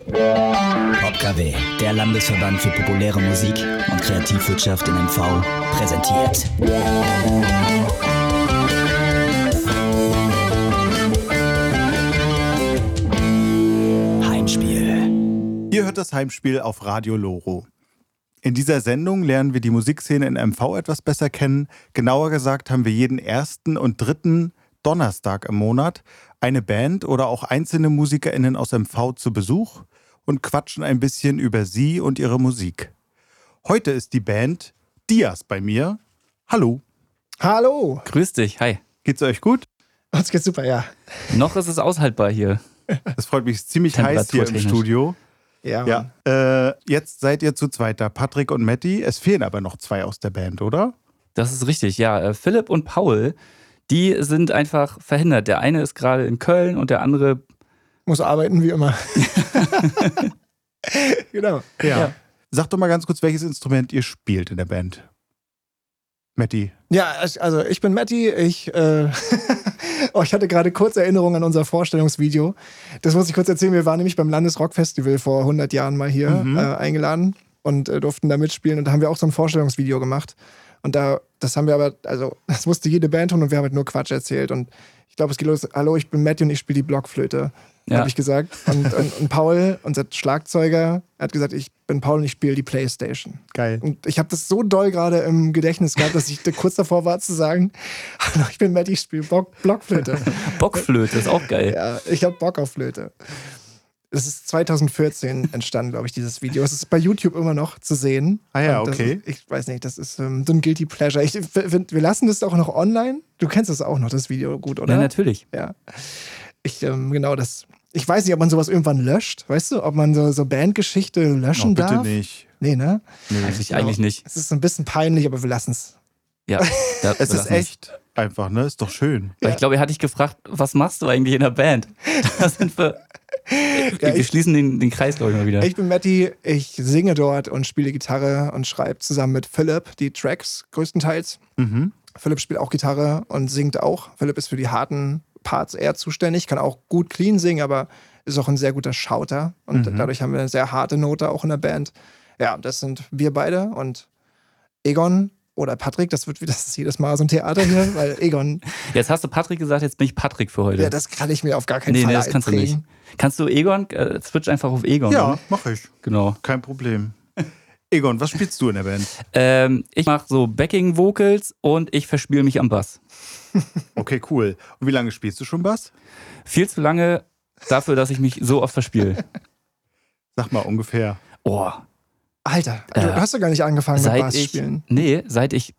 OpKW, der Landesverband für populäre Musik und Kreativwirtschaft in MV, präsentiert. Heimspiel. Ihr hört das Heimspiel auf Radio Loro. In dieser Sendung lernen wir die Musikszene in MV etwas besser kennen. Genauer gesagt haben wir jeden ersten und dritten Donnerstag im Monat eine Band oder auch einzelne MusikerInnen aus MV zu Besuch und quatschen ein bisschen über sie und ihre Musik. Heute ist die Band Dias bei mir. Hallo. Hallo. Grüß dich, hi. Geht's euch gut? Uns geht's super, ja. Noch ist es aushaltbar hier. Es freut mich, ziemlich heiß hier im Studio. Ja. Jetzt seid ihr zu zweit da, Patrick und Matti. Es fehlen aber noch zwei aus der Band, oder? Das ist richtig, ja. Philipp und Paul, die sind einfach verhindert. Der eine ist gerade in Köln und der andere muss arbeiten, wie immer. Genau. Ja. Sag doch mal ganz kurz, welches Instrument ihr spielt in der Band. Matti. Ja, also ich bin Matti. Ich hatte gerade kurz Erinnerungen an unser Vorstellungsvideo. Das muss ich kurz erzählen. Wir waren nämlich beim Landesrock-Festival vor 100 Jahren mal hier eingeladen und durften da mitspielen. Und da haben wir auch so ein Vorstellungsvideo gemacht. Und das haben wir aber, also das musste jede Band tun und wir haben halt nur Quatsch erzählt. Und ich glaube, es geht los, hallo, ich bin Matti und ich spiele die Blockflöte, habe ich gesagt. Und Paul, unser Schlagzeuger, hat gesagt, ich bin Paul und ich spiele die Playstation. Geil. Und ich habe das so doll gerade im Gedächtnis gehabt, dass ich kurz davor war zu sagen, hallo, ich bin Matti, ich spiele Blockflöte. Bockflöte ist auch geil. Ja, ich habe Bock auf Flöte. Es ist 2014 entstanden, glaube ich, dieses Video. Es ist bei YouTube immer noch zu sehen. Ah ja, okay. Ich weiß nicht, das ist so ein Guilty Pleasure. Ich find, wir lassen das auch noch online. Du kennst das auch noch, das Video gut, oder? Ja, natürlich. Ja. Ich weiß nicht, ob man sowas irgendwann löscht, weißt du? Ob man so Bandgeschichte löschen bitte darf. Bitte nicht. Nee, ne? Nee, eigentlich nicht. Es ist ein bisschen peinlich, aber wir lassen es. Ja. Es ist echt einfach, ne? Ist doch schön. Weil ich glaube, er hat dich gefragt, was machst du eigentlich in der Band? Da sind wir. Wir schließen den Kreis, glaube ich, mal wieder. Ich bin Matti, ich singe dort und spiele Gitarre und schreibe zusammen mit Philipp die Tracks größtenteils. Philipp spielt auch Gitarre und singt auch. Philipp ist für die harten Parts eher zuständig, kann auch gut clean singen, aber ist auch ein sehr guter Schauter. Und dadurch haben wir eine sehr harte Note auch in der Band. Ja, das sind wir beide und Egon oder Patrick, das ist jedes Mal so ein Theater hier, weil Egon... Jetzt hast du Patrick gesagt, jetzt bin ich Patrick für heute. Ja, das kann ich mir auf gar keinen Fall das kannst du nicht. Kannst du Egon, switch einfach auf Egon. Ja, oder? mach ich. Genau. Kein Problem. Egon, was spielst du in der Band? Ich mache so Backing-Vocals und ich verspiele mich am Bass. Okay, cool. Und wie lange spielst du schon Bass? Viel zu lange dafür, dass ich mich so oft verspiele. Sag mal ungefähr. Oh. Alter, du hast ja gar nicht angefangen mit Bass spielen. Nee, seit ich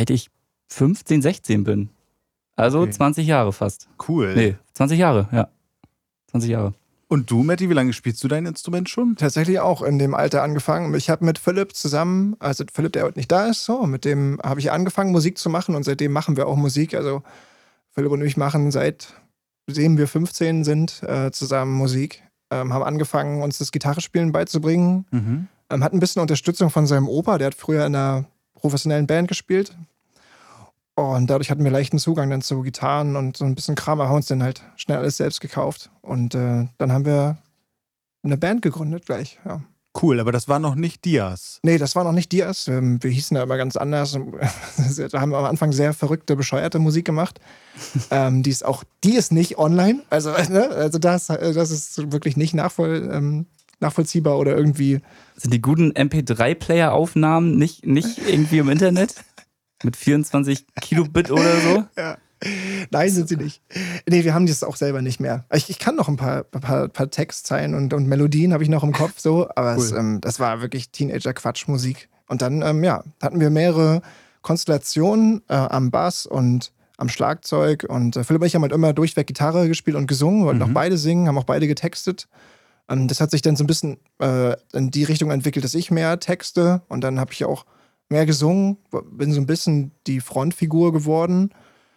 15, 16 bin. Also okay. 20 Jahre fast. Cool. Nee, 20 Jahre, ja. 20 Jahre. Und du, Matti, wie lange spielst du dein Instrument schon? Tatsächlich auch in dem Alter angefangen. Ich habe mit Philipp zusammen, also Philipp, der heute nicht da ist, mit dem habe ich angefangen, Musik zu machen und seitdem machen wir auch Musik. Also Philipp und ich machen seitdem wir 15 sind, zusammen Musik. Haben angefangen, uns das Gitarrespielen beizubringen. Hat ein bisschen Unterstützung von seinem Opa, der hat früher in einer professionellen Band gespielt. Und dadurch hatten wir leichten Zugang dann zu Gitarren und so ein bisschen Kram, aber haben uns dann halt schnell alles selbst gekauft. Und dann haben wir eine Band gegründet gleich, ja. Cool, aber das war noch nicht Dias. Nee, das war noch nicht Dias. Wir hießen da immer ganz anders. Da haben wir am Anfang sehr verrückte, bescheuerte Musik gemacht. Die ist nicht online. Also das ist wirklich nicht nachvollziehbar oder irgendwie. Sind die guten MP3-Player-Aufnahmen nicht irgendwie im Internet? Mit 24 Kilobit oder so? Ja. Nein, sind sie nicht. Nee, wir haben das auch selber nicht mehr. Ich kann noch ein paar Textzeilen und Melodien habe ich noch im Kopf, so, aber cool. Das war wirklich Teenager-Quatsch-Musik. Und dann, hatten wir mehrere Konstellationen am Bass und am Schlagzeug und Philipp und ich haben halt immer durchweg Gitarre gespielt und gesungen, wollten auch beide singen, haben auch beide getextet. Das hat sich dann so ein bisschen in die Richtung entwickelt, dass ich mehr texte und dann habe ich auch mehr gesungen, bin so ein bisschen die Frontfigur geworden.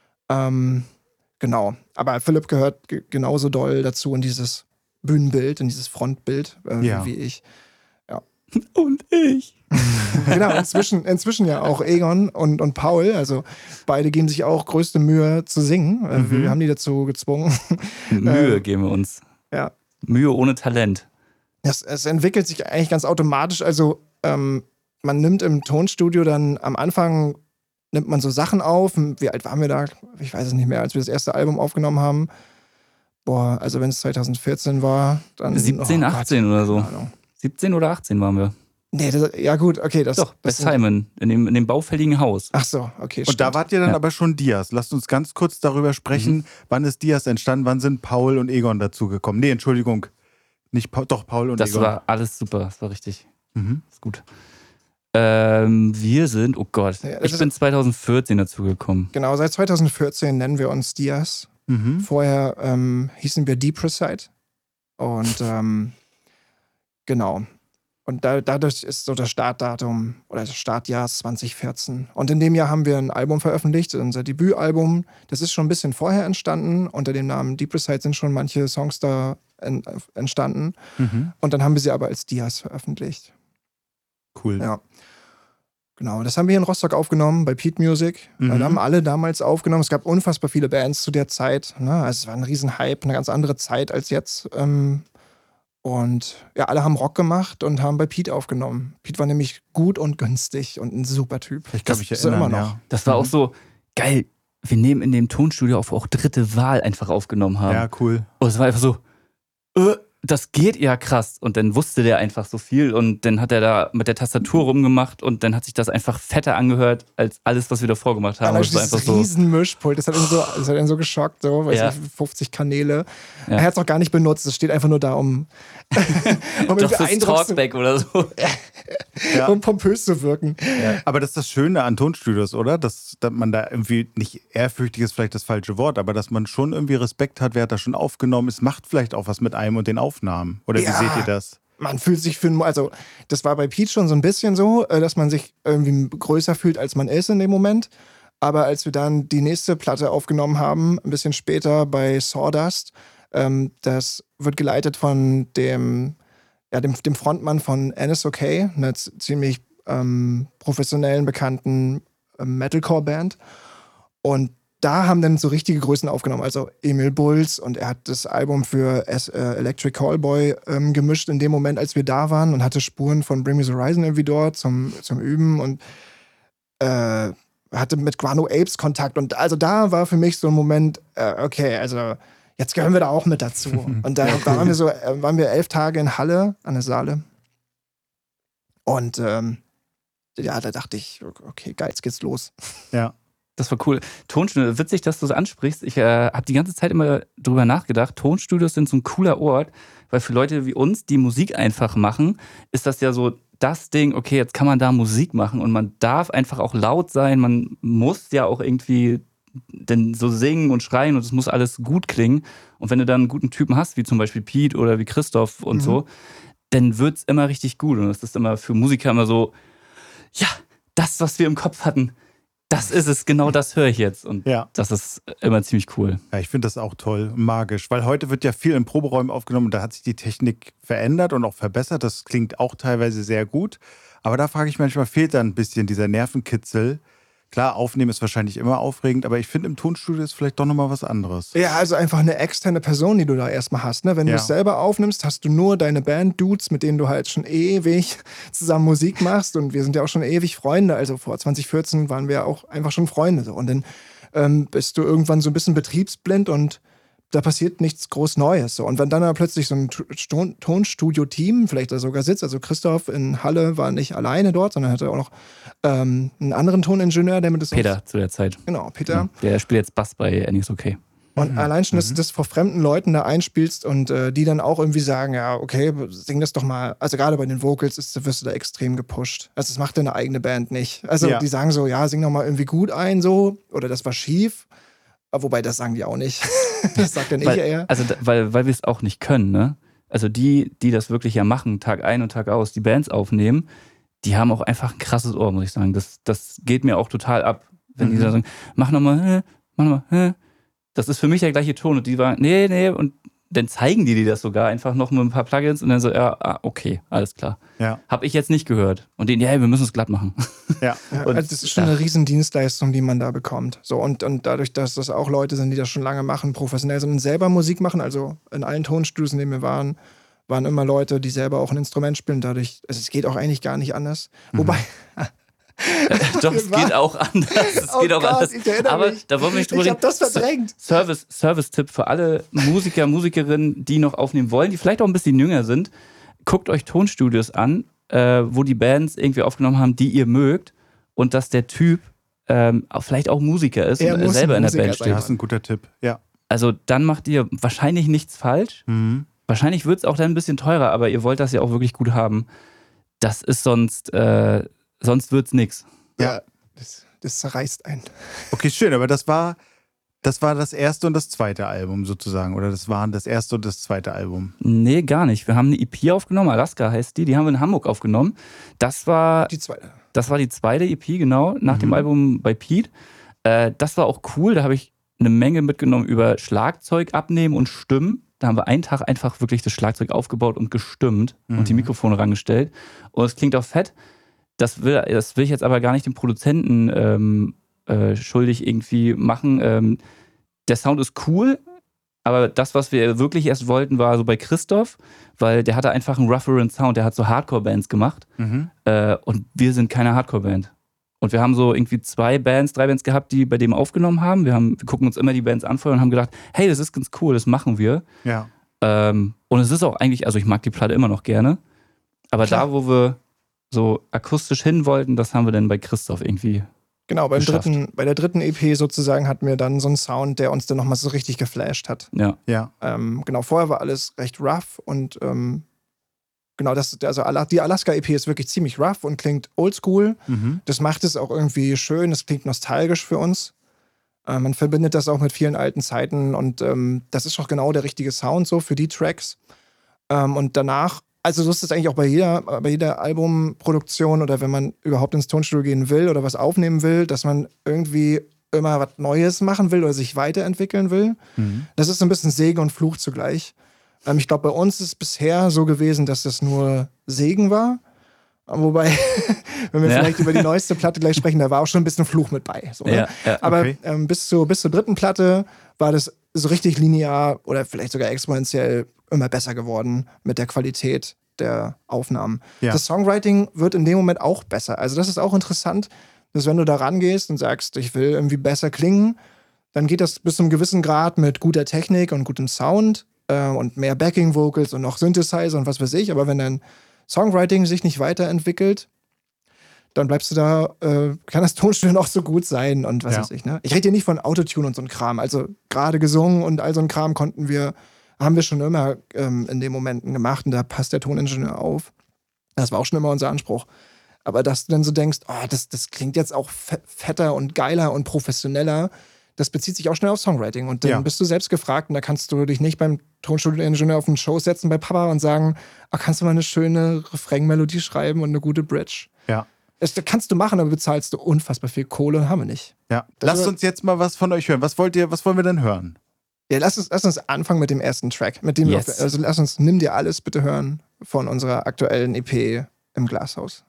Genau. Aber Philipp gehört genauso doll dazu in dieses Bühnenbild, in dieses Frontbild wie ich. Ja. Und ich. Genau, inzwischen ja auch Egon und Paul. Also beide geben sich auch größte Mühe zu singen. Wir haben die dazu gezwungen. Mühe geben wir uns. Ja. Mühe ohne Talent. Es entwickelt sich eigentlich ganz automatisch. Also man nimmt im Tonstudio dann am Anfang, nimmt man so Sachen auf. Wie alt waren wir da? Ich weiß es nicht mehr, als wir das erste Album aufgenommen haben. Boah, also wenn es 2014 war, dann... 17, 18 oder so. 17 oder 18 waren wir. Nee, ja gut, okay. Doch, bei Simon, in dem baufälligen Haus. Ach so, okay, Und da wart ihr dann aber schon Diaz. Lasst uns ganz kurz darüber sprechen, wann ist Diaz entstanden, wann sind Paul und Egon dazugekommen? Nee, Entschuldigung, nicht doch Paul und das Egon. Das war alles super, das war richtig. Ist gut. Oh Gott, Ja, ich bin 2014 dazugekommen. Genau, seit 2014 nennen wir uns Diaz. Vorher hießen wir Depressite. Und genau. Und dadurch ist so das Startdatum oder das Startjahr 2014. Und in dem Jahr haben wir ein Album veröffentlicht, unser Debütalbum. Das ist schon ein bisschen vorher entstanden. Unter dem Namen Depressite sind schon manche Songs da entstanden. Und dann haben wir sie aber als Diaz veröffentlicht. Cool. Ja. Genau, das haben wir hier in Rostock aufgenommen, bei Pete Music. Da haben alle damals aufgenommen. Es gab unfassbar viele Bands zu der Zeit. Ne? Also es war ein Riesenhype, eine ganz andere Zeit als jetzt. Und ja, alle haben Rock gemacht und haben bei Pete aufgenommen. Pete war nämlich gut und günstig und ein super Typ. Ich kann mich erinnern, erinnern, immer noch. ja. Das war auch so geil. Wir nehmen in dem Tonstudio auch dritte Wahl einfach aufgenommen haben. Ja, cool. Und es war einfach so, das geht ja krass. Und dann wusste der einfach so viel und dann hat er da mit der Tastatur rumgemacht und dann hat sich das einfach fetter angehört als alles, was wir davor gemacht haben. Das war einfach so Riesenmischpult, das hat ihn so geschockt, so, weiß ich, 50 Kanäle. Ja. Er hat es auch gar nicht benutzt, es steht einfach nur da, um doch fürs Talkback oder so. Um pompös zu wirken. Ja. Aber das ist das Schöne an Tonstudios, oder? Dass man da irgendwie, nicht ehrfürchtig ist vielleicht das falsche Wort, aber dass man schon irgendwie Respekt hat, wer hat das schon aufgenommen, es macht vielleicht auch was mit einem und den Aufnahmen. Oder wie seht ihr das? Man fühlt sich also das war bei Pete schon so ein bisschen so, dass man sich irgendwie größer fühlt, als man ist in dem Moment. Aber als wir dann die nächste Platte aufgenommen haben, ein bisschen später bei Sawdust, das wird geleitet von dem Frontmann von NSOK, einer ziemlich professionellen, bekannten Metalcore-Band. Und da haben dann so richtige Größen aufgenommen, also Emil Bulls, und er hat das Album für Electric Callboy gemischt in dem Moment, als wir da waren, und hatte Spuren von Bring Me the Horizon irgendwie dort zum Üben und hatte mit Guano Apes Kontakt. Und also da war für mich so ein Moment, okay, also jetzt gehören wir da auch mit dazu. Und da waren wir 11 Tage in Halle an der Saale. Und da dachte ich, okay, geil, jetzt geht's los. Ja. Das war cool. Tonstudio, witzig, dass du das ansprichst. Ich habe die ganze Zeit immer drüber nachgedacht. Tonstudios sind so ein cooler Ort, weil für Leute wie uns, die Musik einfach machen, ist das ja so das Ding, okay, jetzt kann man da Musik machen und man darf einfach auch laut sein. Man muss ja auch irgendwie denn so singen und schreien und es muss alles gut klingen. Und wenn du dann einen guten Typen hast, wie zum Beispiel Pete oder wie Christoph und so, dann wird's immer richtig gut. Und das ist immer für Musiker immer so, ja, das, was wir im Kopf hatten, das ist es, genau das höre ich jetzt. Und das ist immer ziemlich cool. Ja, ich finde das auch toll, magisch. Weil heute wird ja viel in Proberäumen aufgenommen und da hat sich die Technik verändert und auch verbessert. Das klingt auch teilweise sehr gut. Aber da frage ich manchmal, fehlt da ein bisschen dieser Nervenkitzel. Klar, aufnehmen ist wahrscheinlich immer aufregend, aber ich finde, im Tonstudio ist vielleicht doch nochmal was anderes. Ja, also einfach eine externe Person, die du da erstmal hast. Ne? Wenn du es selber aufnimmst, hast du nur deine Band-Dudes, mit denen du halt schon ewig zusammen Musik machst. Und wir sind ja auch schon ewig Freunde. Also vor 2014 waren wir auch einfach schon Freunde. So. Und dann bist du irgendwann so ein bisschen betriebsblind und da passiert nichts groß Neues. So. Und wenn dann plötzlich so ein Tonstudio-Team vielleicht da sogar sitzt, also Christoph in Halle war nicht alleine dort, sondern hatte auch noch einen anderen Toningenieur, der mit das Peter zu der Zeit. Genau, Peter. Der spielt jetzt Bass bei NSOK. Und allein schon, dass du das vor fremden Leuten da einspielst und die dann auch irgendwie sagen, ja, okay, sing das doch mal. Also gerade bei den Vocals wirst du da extrem gepusht. Also das macht deine eigene Band nicht. Also die sagen so, ja, sing doch mal irgendwie gut ein so oder das war schief. Wobei, das sagen die auch nicht. Das sagt dann eher. Also, weil wir es auch nicht können, ne? Also die das wirklich ja machen, Tag ein und Tag aus, die Bands aufnehmen, die haben auch einfach ein krasses Ohr, muss ich sagen. Das geht mir auch total ab. Wenn die da sagen, mach nochmal, das ist für mich der gleiche Ton. Und die waren, nee. Und dann zeigen die das sogar einfach noch mit ein paar Plugins und dann so, okay, alles klar. Ja. Hab ich jetzt nicht gehört. Und denen, wir müssen es glatt machen. Ja. Und also das ist schon eine riesen Dienstleistung, die man da bekommt. So, und dadurch, dass das auch Leute sind, die das schon lange machen, professionell sind und selber Musik machen, also in allen Tonstudios, in denen wir waren, waren immer Leute, die selber auch ein Instrument spielen. Dadurch, also es geht auch eigentlich gar nicht anders. Wobei. Doch, es geht auch anders. Anders. Aber da wollen wir nicht drüber reden. Ich habe das verdrängt. Service-Tipp für alle Musiker, Musikerinnen, die noch aufnehmen wollen, die vielleicht auch ein bisschen jünger sind. Guckt euch Tonstudios an, wo die Bands irgendwie aufgenommen haben, die ihr mögt. Und dass der Typ vielleicht auch Musiker ist und selber in der Band steht. Das ist ein guter Tipp, ja. Also dann macht ihr wahrscheinlich nichts falsch. Wahrscheinlich wird es auch dann ein bisschen teurer, aber ihr wollt das ja auch wirklich gut haben. Das ist sonst wird's nix. Ja, das zerreißt einen. Okay, schön, aber das war das erste und das zweite Album sozusagen, oder das waren das erste und das zweite Album? Nee, gar nicht. Wir haben eine EP aufgenommen, Alaska heißt die haben wir in Hamburg aufgenommen. Das war die zweite. Das war die zweite EP, genau, nach dem Album bei Pete. Das war auch cool, da habe ich eine Menge mitgenommen über Schlagzeug abnehmen und Stimmen. Da haben wir einen Tag einfach wirklich das Schlagzeug aufgebaut und gestimmt und die Mikrofone rangestellt. Und es klingt auch fett. Das will ich jetzt aber gar nicht dem Produzenten schuldig irgendwie machen. Der Sound ist cool, aber das, was wir wirklich erst wollten, war so bei Christoph, weil der hatte einfach einen rougheren Sound. Der hat so Hardcore-Bands gemacht und wir sind keine Hardcore-Band. Und wir haben so irgendwie 3 Bands gehabt, die bei dem aufgenommen haben. Wir gucken uns immer die Bands an vorher und haben gedacht, hey, das ist ganz cool, das machen wir. Ja. Und es ist auch eigentlich, also ich mag die Platte immer noch gerne, aber Klar. da, wo wir so akustisch hin wollten, das haben wir dann bei Christoph irgendwie. Genau, bei geschafft. der dritten EP sozusagen hatten wir dann so einen Sound, der uns dann nochmal so richtig geflasht hat. Ja. Genau, vorher war alles recht rough und genau, die Alaska-EP ist wirklich ziemlich rough und klingt oldschool. Das macht es auch irgendwie schön, es klingt nostalgisch für uns. Man verbindet das auch mit vielen alten Zeiten und das ist auch genau der richtige Sound so für die Tracks. Und danach, also so ist es eigentlich auch bei jeder Albumproduktion oder wenn man überhaupt ins Tonstudio gehen will oder was aufnehmen will, dass man irgendwie immer was Neues machen will oder sich weiterentwickeln will. Das ist so ein bisschen Segen und Fluch zugleich. Ich glaube, bei uns ist es bisher so gewesen, dass das nur Segen war. Wobei, wenn wir vielleicht über die neueste Platte gleich sprechen, da war auch schon ein bisschen Fluch mit bei. So, ne? Aber bis zur dritten Platte war das so richtig linear oder vielleicht sogar exponentiell immer besser geworden mit der Qualität der Aufnahmen. Ja. Das Songwriting wird in dem Moment auch besser. Also das ist auch interessant, dass wenn du da rangehst und sagst, ich will irgendwie besser klingen, dann geht das bis zu einem gewissen Grad mit guter Technik und gutem Sound und mehr Backing-Vocals und noch Synthesizer und was weiß ich. Aber wenn dein Songwriting sich nicht weiterentwickelt, dann bleibst du da, kann das Tonstudio noch so gut sein und was weiß ich. Ne? Ich rede hier nicht von Autotune und so ein Kram. Also gerade gesungen und all so ein Kram haben wir schon immer in den Momenten gemacht und da passt der Toningenieur auf. Das war auch schon immer unser Anspruch. Aber dass du dann so denkst, oh, das klingt jetzt auch fetter und geiler und professioneller, das bezieht sich auch schnell auf Songwriting. Und dann bist du selbst gefragt und da kannst du dich nicht beim Tonstudio-Ingenieur auf den Show setzen bei Papa und sagen, kannst du mal eine schöne Refrain-Melodie schreiben und eine gute Bridge. Ja. Das kannst du machen, aber bezahlst du unfassbar viel Kohle und haben wir nicht. Ja. Lasst uns jetzt mal was von euch hören. Was wollen wir denn hören? Ja, lass uns anfangen mit dem ersten Track. Mit dem Nimm dir alles bitte hören von unserer aktuellen EP im Glashaus.